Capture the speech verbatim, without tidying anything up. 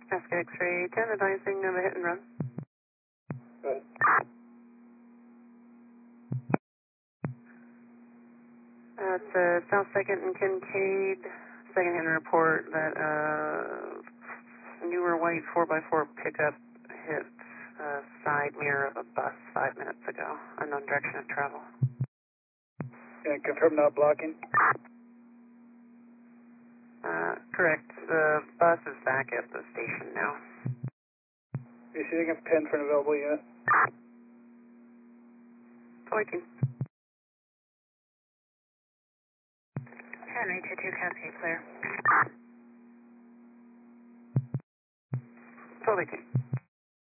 Ask X-ray ten, advising of a hit and run. Go ahead. Uh, it's uh, South second and Kincaid. Second-hand report that uh, newer white four by four pickup hit uh, side mirror of a bus five minutes ago. Unknown direction of travel. Can you confirm not blocking? Uh, correct. The bus is back at the station now. Are you sitting a pen for an available unit? Waiting. Henry, two two, Cascade, clear. Totally.